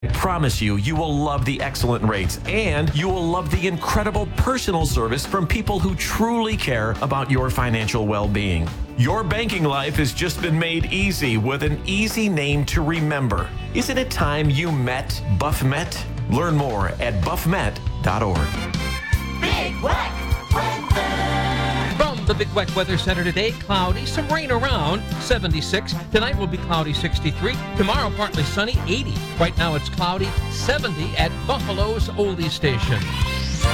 I promise you, you will love the excellent rates and you will love the incredible personal service from people who truly care about your financial well-being. Your banking life has just been made easy with an easy name to remember. Isn't it time you met BuffMet? Learn more at buffmet.org. Big Wet Weather. From the Big Wet Weather Center today, cloudy, some rain around, 76. Tonight will be cloudy, 63. Tomorrow, partly sunny, 80. Right now it's cloudy, 70 at Buffalo's Oldie Station.